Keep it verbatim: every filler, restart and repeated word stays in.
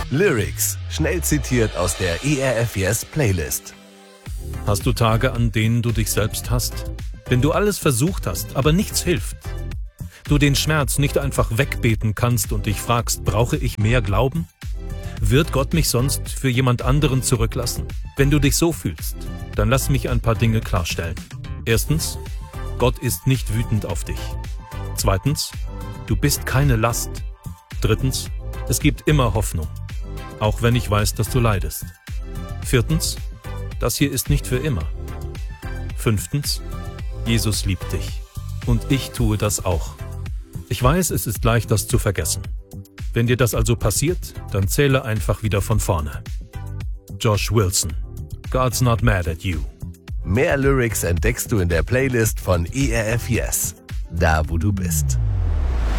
Lyrics, schnell zitiert aus der E R F Yes Playlist. Hast du Tage, an denen du dich selbst hasst? Wenn du alles versucht hast, aber nichts hilft? Du den Schmerz nicht einfach wegbeten kannst und dich fragst, brauche ich mehr Glauben? Wird Gott mich sonst für jemand anderen zurücklassen? Wenn du dich so fühlst, dann lass mich ein paar Dinge klarstellen. Erstens, Gott ist nicht wütend auf dich. Zweitens, du bist keine Last. Drittens, es gibt immer Hoffnung, auch wenn ich weiß, dass du leidest. Viertens, das hier ist nicht für immer. Fünftens, Jesus liebt dich. Und ich tue das auch. Ich weiß, es ist leicht, das zu vergessen. Wenn dir das also passiert, dann zähle einfach wieder von vorne. Josh Wilson, God's not mad at you. Mehr Lyrics entdeckst du in der Playlist von E R F Yes, da wo du bist.